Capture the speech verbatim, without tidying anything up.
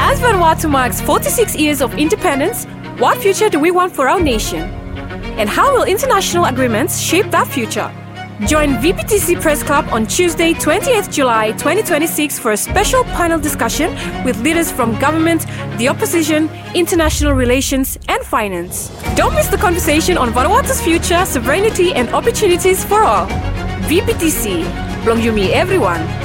As Vanuatu marks forty-six years of independence, what future do we want for our nation? And how will international agreements shape that future? Join V P T C Press Club on Tuesday, twentieth July twenty twenty-six for a special panel discussion with leaders from government, the opposition, international relations and finance. Don't miss the conversation on Vanuatu's future, sovereignty and opportunities for all. V P T C. Belong you me everyone.